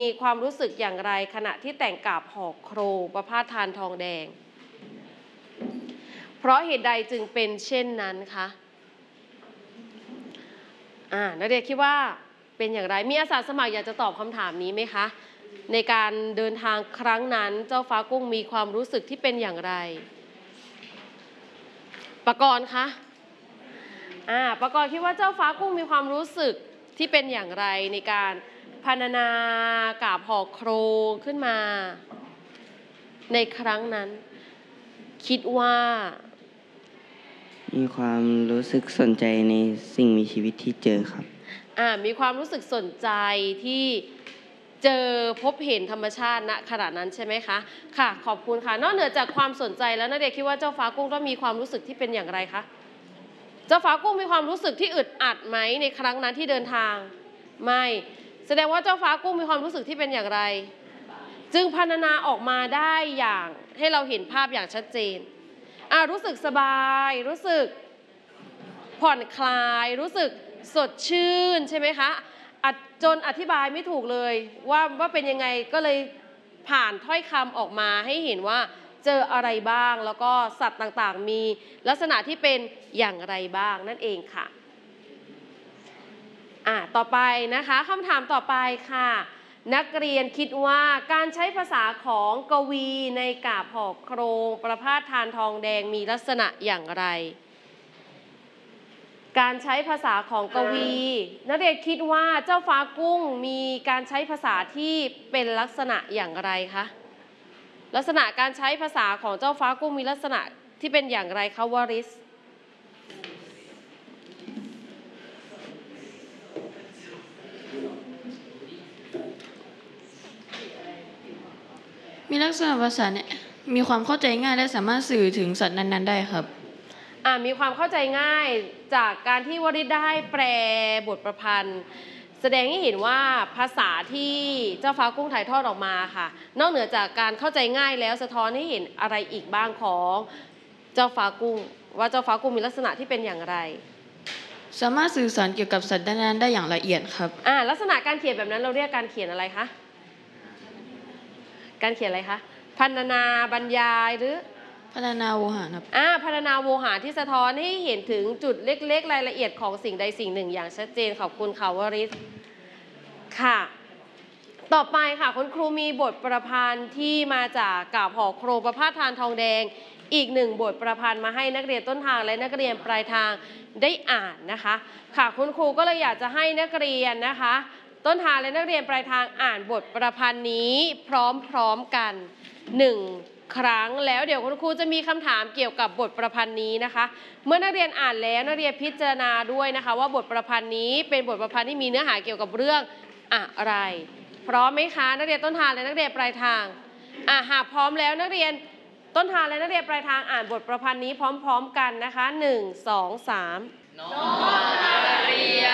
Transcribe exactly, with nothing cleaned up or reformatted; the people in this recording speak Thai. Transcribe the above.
มีความรู้สึกอย่างไรขณะที่แต่งกาบห่อโครงประพาสทานทองแดงเพราะเหตุใดจึงเป็นเช่นนั้นคะอ่านักเรียนคิดว่าเป็นอย่างไรมีอาสาสมัครอยากจะตอบคำถามนี้ไหมคะในการเดินทางครั้งนั้นเจ้าฟ้ากุ้งมีความรู้สึกที่เป็นอย่างไรปกรณ์คะอ่าปกรณ์คิดว่าเจ้าฟ้ากุ้งมีความรู้สึกที่เป็นอย่างไรในการพรรณนากาบห่อโครงขึ้นมาในครั้งนั้นคิดว่ามีความรู้สึกสนใจในสิ่งมีชีวิตที่เจอครับอ่ามีความรู้สึกสนใจที่เจอพบเห็นธรรมชาติณขณะนั้นใช่ไหมคะค่ะขอบคุณค่ะนอกเหนือจากความสนใจแล้วนักเรียนคิดว่าเจ้าฟ้ากุ้งต้องมีความรู้สึกที่เป็นอย่างไรคะเจ้าฟ้ากุ้งมีความรู้สึกที่อึดอัดไหมในครั้งนั้นที่เดินทางไม่แสดงว่าเจ้าฟ้ากุ้งมีความรู้สึกที่เป็นอย่างไรจึงพรรณนาออกมาได้อย่างให้เราเห็นภาพอย่างชัดเจนอ่ารู้สึกสบายรู้สึกผ่อนคลายรู้สึกสดชื่นใช่ไหมคะจนอธิบายไม่ถูกเลยว่าว่าเป็นยังไงก็เลยผ่านถ้อยคำออกมาให้เห็นว่าเจออะไรบ้างแล้วก็สัตว์ต่างๆมีลักษณะที่เป็นอย่างไรบ้างนั่นเองค่ะอ่ะต่อไปนะคะคำถามต่อไปค่ะนักเรียนคิดว่าการใช้ภาษาของกวีในกาบห่อโครงประพาสทานทองแดงมีลักษณะอย่างไรการใช้ภาษาของกวีนักเรียนคิดว่าเจ้าฟ้ากุ้งมีการใช้ภาษาที่เป็นลักษณะอย่างไรคะลักษณะการใช้ภาษาของเจ้าฟ้ากุ้งมีลักษณะที่เป็นอย่างไรคะวริศมีลักษณะภาษาเนี่ยมีความเข้าใจง่ายและสามารถสื่อถึงสัตว์นั้นๆได้ครับอ่ามีความเข้าใจง่ายจากการที่วริศได้แปลบทประพันธ์แสดงให้เห็นว่าภาษาที่เจ้าฟ้ากุ้งถ่ายทอดออกมาค่ะนอกเหนือจากการเข้าใจง่ายแล้วสะท้อนให้เห็นอะไรอีกบ้างของเจ้าฟ้ากุ้งว่าเจ้าฟ้ากุ้งมีลักษณะที่เป็นอย่างไรสามารถสื่อสารเกี่ยวกับสัตว์นั้นๆได้อย่างละเอียดครับอ่าลักษณะการเขียนแบบนั้นเราเรียกการเขียนอะไรคะการเขียนอะไรคะพรรณนาบรรยายหรือพรรณนาโวหารครับอ่าพรรณนาโวหารที่สะท้อนให้เห็นถึงจุดเล็กๆรายละเอียดของสิ่งใดสิ่งหนึ่งอย่างชัดเจนขอบคุณค่ะวริศค่ะต่อไปค่ะคุณครูมีบทประพันธ์ที่มาจากกาบห่อโครงประพาสทานทองแดงอีกหนึ่งบทประพันธ์มาให้นักเรียนต้นทางและนักเรียนปลายทางได้อ่านนะคะค่ะคุณครูก็เลยอยากจะให้นักเรียนนะคะต้นทางและนักเรียนปลายทางอ่านบทประพันธ์นี้พร้อมๆกันหนึ่งครั้งแล้วเดี๋ยวคุณครูจะมีคำถามเกี่ยวกับบทประพันธ์นี้นะคะเมื่อนักเรียนอ่านแล้วนักเรียนพิจารณาด้วยนะคะว่าบทประพันธ์นี้เป็นบทประพันธ์ที่มีเนื้อหาเกี่ยวกับเรื่องอะไรพร้อมไหมคะนักเรียนต้นทางและนักเรียนปลายทางอ่ะหากพร้อมแล้วนักเรียนต้นทางและนักเรียนปลายทางอ่านบทประพันธ์นี้พร้อมๆกันนะคะหนึ่ง สอง สามน้องมาเรีย